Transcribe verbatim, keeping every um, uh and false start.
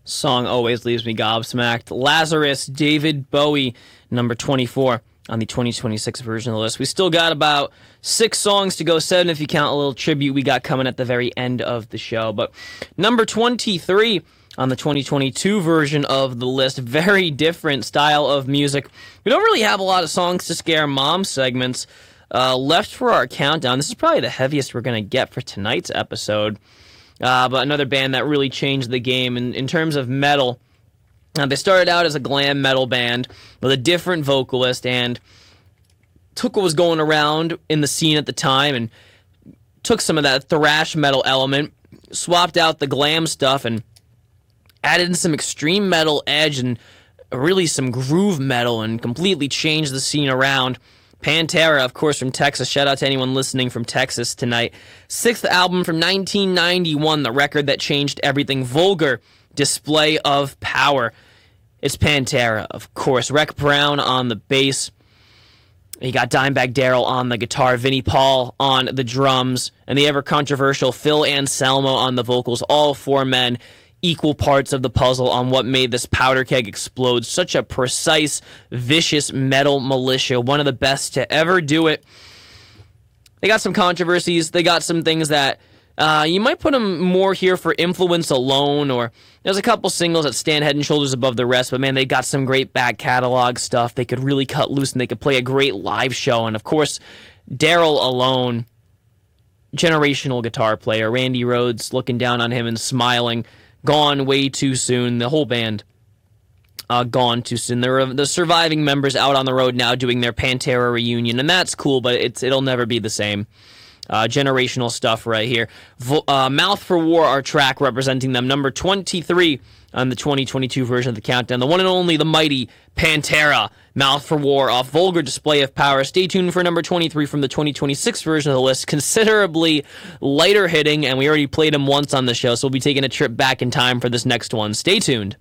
Song always leaves me gobsmacked. Lazarus, David Bowie, number twenty-four on the twenty twenty-six version of the list. We still got about six songs to go, seven if you count a little tribute we got coming at the very end of the show. But number twenty-three on the twenty twenty-two version of the list, very different style of music. We don't really have a lot of songs to scare mom segments uh, left for our countdown. This is probably the heaviest we're going to get for tonight's episode. Uh, but another band that really changed the game in, in terms of metal. Uh, they started out as a glam metal band with a different vocalist and took what was going around in the scene at the time and took some of that thrash metal element, swapped out the glam stuff, and added in some extreme metal edge and really some groove metal and completely changed the scene around. Pantera, of course, from Texas. Shout out to anyone listening from Texas tonight. Sixth album from nineteen ninety-one, the record that changed everything. Vulgar Display of Power. It's Pantera, of course. Rec Brown on the bass. You got Dimebag Darrell on the guitar, Vinnie Paul on the drums, and the ever-controversial Phil Anselmo on the vocals. All four men equal parts of the puzzle on what made this powder keg explode. Such a precise, vicious metal militia. One of the best to ever do it. They got some controversies. They got some things that uh, you might put them more here for influence alone, or there's a couple singles that stand head and shoulders above the rest, but man, they got some great back catalog stuff. They could really cut loose, and they could play a great live show. And of course, Darrell alone, generational guitar player. Randy Rhoads looking down on him and smiling. Gone way too soon. The whole band uh, gone too soon. There are the surviving members out on the road now doing their Pantera reunion, and that's cool, but it's it'll never be the same. Uh, generational stuff right here. Vo- uh, Mouth for War, our track representing them. Number twenty-three on the twenty twenty-two version of the countdown. The one and only, the mighty Pantera. Mouth for War off Vulgar Display of Power. Stay tuned for number twenty-three from the twenty twenty-six version of the list. Considerably lighter hitting, and we already played him once on the show, so we'll be taking a trip back in time for this next one. Stay tuned.